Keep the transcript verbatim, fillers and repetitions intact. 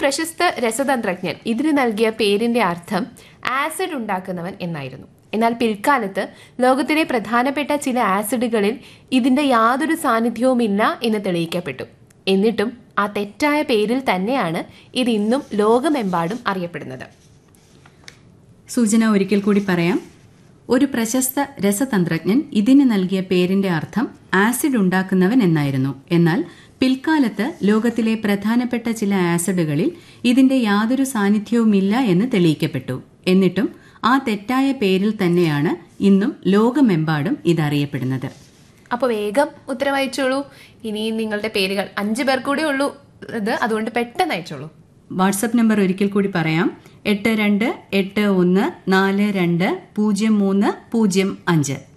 പ്രശസ്ത രസതന്ത്രജ്ഞൻ ഇതിന് നൽകിയ പേരിന്റെ അർത്ഥം ആസിഡ് ഉണ്ടാക്കുന്നവൻ എന്നായിരുന്നു. എന്നാൽ പിൽക്കാലത്ത് ലോകത്തിലെ പ്രധാനപ്പെട്ട ചില ആസിഡുകളിൽ ഇതിന്റെ യാതൊരു സാന്നിധ്യവുമില്ല എന്ന് തെളിയിക്കപ്പെട്ടു. എന്നിട്ടും ആ തെറ്റായ പേരിൽ തന്നെയാണ് ഇത് ഇന്നും ലോകമെമ്പാടും അറിയപ്പെടുന്നത്. സൂചന ഒരിക്കൽ കൂടി പറയാം. ഒരു പ്രശസ്ത രസതന്ത്രജ്ഞൻ ഇതിന് നൽകിയ പേരിന്റെ അർത്ഥം ആസിഡ് ഉണ്ടാക്കുന്നവൻ എന്നായിരുന്നു. എന്നാൽ പിൽക്കാലത്ത് ലോകത്തിലെ പ്രധാനപ്പെട്ട ചില ആസിഡുകളിൽ ഇതിന്റെ യാതൊരു സാന്നിധ്യവുമില്ല എന്ന് തെളിയിക്കപ്പെട്ടു. എന്നിട്ടും ആ തെറ്റായ പേരിൽ തന്നെയാണ് ഇന്നും ലോകമെമ്പാടും ഇതറിയപ്പെടുന്നത്. അപ്പോൾ വേഗം ഉത്തരം അയച്ചോളൂ. ഇനി നിങ്ങളുടെ പേരുകൾ അഞ്ചു പേർ കൂടെ ഉള്ളൂ, അതുകൊണ്ട് പെട്ടെന്ന് അയച്ചോളൂ. വാട്സപ്പ് നമ്പർ ഒരിക്കൽ കൂടി പറയാം. എട്ട് രണ്ട് എട്ട് ഒന്ന് നാല് രണ്ട് പൂജ്യം മൂന്ന് പൂജ്യം അഞ്ച്.